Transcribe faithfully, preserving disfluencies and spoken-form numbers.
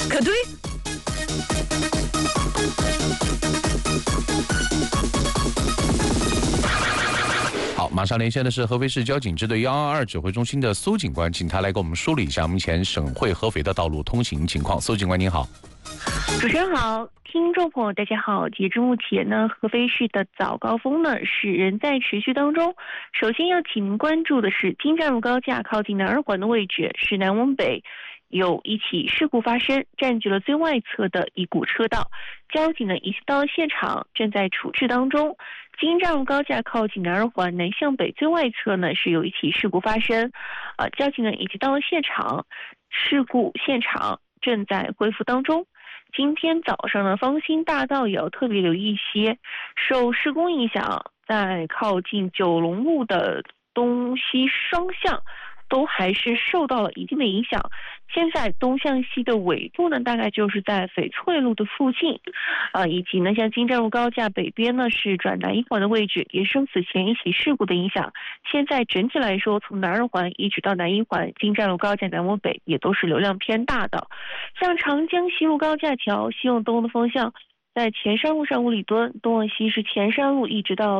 可对。 好，马上连线的是合肥市交警支队一二二指挥中心的苏警官，请他来给我们梳理一下目前省会合肥的道路通行情况。苏警官您好。 主持人好，听众朋友大家好。截至目前呢，合肥市的早高峰呢是仍在持续当中。首先要请您关注的是京站路高架靠近南二环的位置，是南往北有一起事故发生，占据了最外侧的一股车道，交警呢已经到了现场，正在处置当中。京站路高架靠近南二环南向北最外侧呢是有一起事故发生，呃，交警呢已经到了现场，事故现场正在恢复当中。今天早上呢，芳兴大道也要特别留意一些，受施工影响，在靠近九龙路的东西双向都还是受到了一定的影响。现在东向西的尾部呢，大概就是在翡翠路的附近，呃，以及呢像京站路高架北边呢是转南一环的位置，也受此前一起事故的影响。现在整体来说，从南二环一直到南一环，京站路高架南往北也都是流量偏大的。像长江西路高架桥西往东的方向，在前山路上五里墩，东往西是前山路一直到